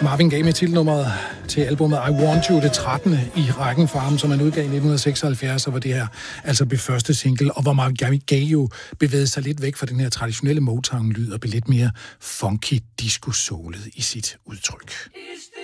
Marvin Gaye med titelnummeret til albumet I Want You, det 13. i rækken for ham, som han udgav i 1976, og hvor det her altså blev første single, og hvor Marvin Gaye jo bevægede sig lidt væk fra den her traditionelle Motown-lyd og blev lidt mere funky disco-soulet i sit udtryk.